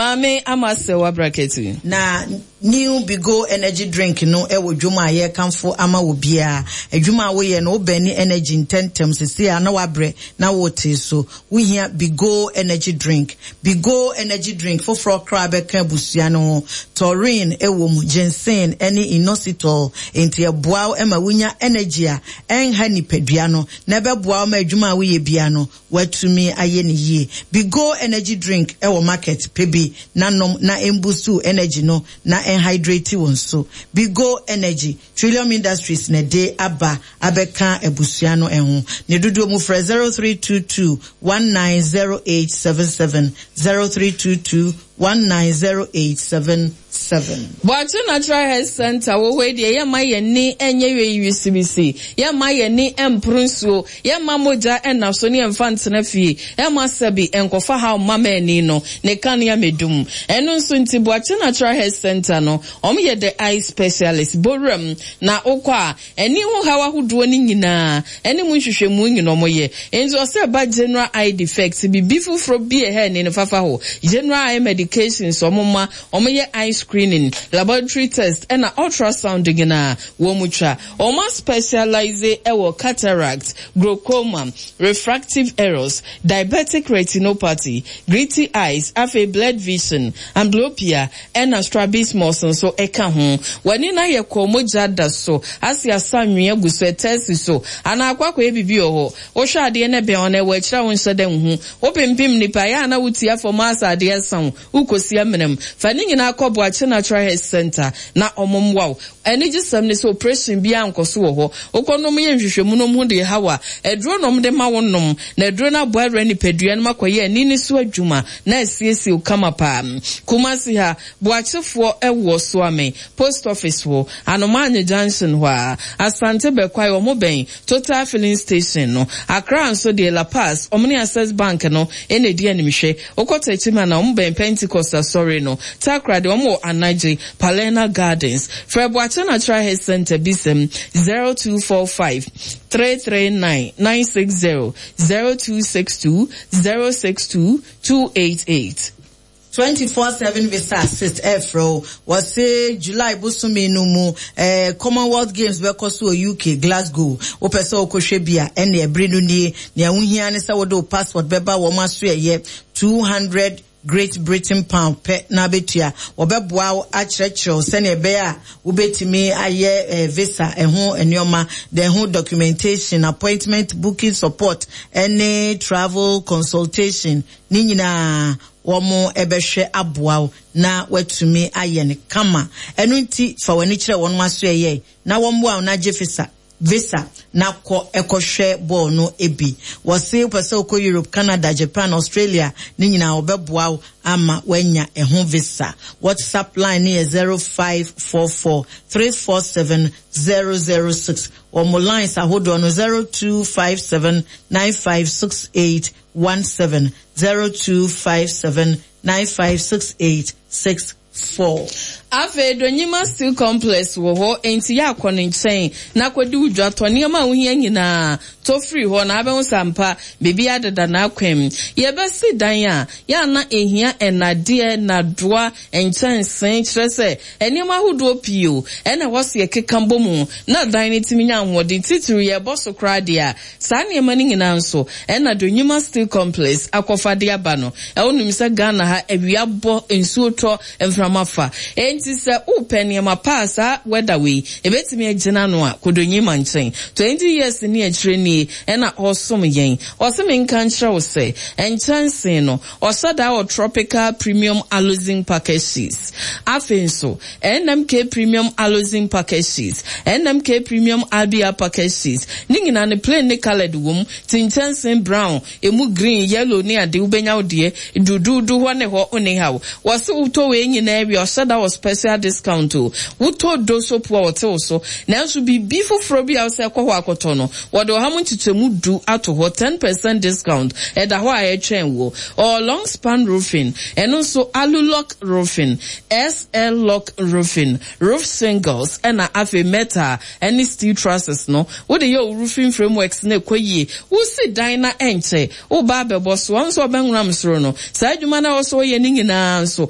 Mame amase wa bracketi. Na new Bigo energy drink no ewo dwuma ye kanfo ama wo bia. Adwuma wo ye no bani energy intentem sisi ana wabre na wote so. We here Bigo energy drink. Bigo energy drink for kra beka busua no. Taurine ewo mu, ginseng any inositol enti eboa ema wunya energy a enha nipadua no. Na beboa ma adwuma wo ye bia no watumi aye ni ye. Bigo energy drink ewo market pebi na nom na embusu energy no na hydrate won so. Bigo energy Trillium Industries ne de aba abeka ebusua no enho ne dodo mu fra 0322 190877 0322 190877. Boache Natural Health Center wo we de ye ma ye ni enye we UCBC ye ma ye ni emprunsuo ye ma moja enaso ni emfantena fie ye ma sabi enkofa ha mama eni no ne kan ya medum eno nso nti Boache Natural Health Center no ye the eye specialist borum na okwa eni hu hawa huduo ni nyina eni mu hwehwemu nyina ye enzo se ba general eye defects bi bifufro bi he ni fafa ho general eye medications omoma ye eye screening, laboratory test, and ultrasound gina womucha. Oma specialize ewo cataract, glaucoma, refractive errors, diabetic retinopathy, gritty eyes, afe blood vision, amblyopia, and strabismus so eka ho. Wanina ye komoja da so, asi asanwe aguswe test so, ana akwakwa ebibi oho. Osha ade ne be one wechira wonse dem hu. Opempim nipa ya na wutia for masa ade san, ukosi amnem. Fani na akọ Boache Natural Health Center na omomwa eni gisem ne so operation bia nkoso wo ho okonom ye nhwehwemu no mu de hawa edro nom de ma wonnom na edro na boare ni pedua no makoye ani ni so adwuma na asiesi ukama pa Kumasi ha Boachefo ewo so ame post office wo Anomanye Junction ho Asante Bekwai omoben Total Filling Station no Accra nso de La Paz Omni Access Bank no ene di animhwe okota chima na omben Pentecost sorry no Takra de omo Anaji Palena Gardens Boache Natural Health Center Bisem 0245 339 960 0262 062 288 24/7 visa assist Afro was say July busumi no mu Commonwealth Games bekoso UK Glasgow o pese okohwebia ene ebrinu ni ne ahunhia ne se wodo passport beba wo maso ye 200 Great Britain pound pe na betua obeboa achrecho sene be a ubetimi aye visa eho enioma the whole documentation appointment booking support any travel consultation ni nyina womo ebehwe aboa na watumi aye ne kama enu nti fa wani kire won maso ye na womboa na je visa na ko ekohwe ball no ebi wose pese ko Europe Canada Japan Australia ni nyina obeboa ama wanya ehun visa WhatsApp line is 0544 347 006 or mo lines ahodo no 0257 9568 17 0257 9568 Afe Donyima Steel Complex wo ho enti ya akone nchen na kwadi udwa tone ma wo hia nyina to free ho na abe sampa bebi adada na akwem ye besi dan a ya na ehia enade na doa enchensen kirese enima hodo pio ena wose ye kekambo mu na dan ni timinya ahode titiru ye boso krade a sa ne ma ni nyina nso ena Donyima Steel Complex akofade aba no e wonum se Ghana ha awia bo ensuo to emframafa enti se upeni ma pasa weather we ebetimi agina no a Kodonyima nchen 20 years ni agire ni ena osom yen oseme nkan kire wo se enchanse no osada o tropical premium allozing packages afenso NMK premium allozing packages NMK premium albia packages ningina ne plain ne colored wom tinchanse brown emu green yellow ni ade ubenya odie dududu ho ne ho oni hawo wose uto we nyina ebi osada o special discount wuto doso po wote so na nso bibi foforo bi awse kwa akoto no wodo ha munchitemu du ato ho 10% discount eda ho a etwen wo or long span roofing eno so alulock roofing SL lock roofing roof singles ena afi metal any steel trusses no wode your roofing frameworks na ekoyi wo si dan na enche wo ba bebo so nso benwram soro no sa adwuma na wo so ye ni nyina nso